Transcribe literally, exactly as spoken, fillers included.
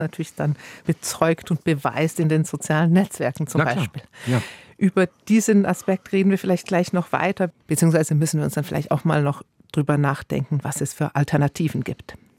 natürlich dann bezeugt und beweist in den sozialen Netzwerken zum Na klar. Beispiel. Ja. Über diesen Aspekt reden wir vielleicht gleich noch weiter, beziehungsweise müssen wir uns dann vielleicht auch mal noch drüber nachdenken, was es für Alternativen gibt.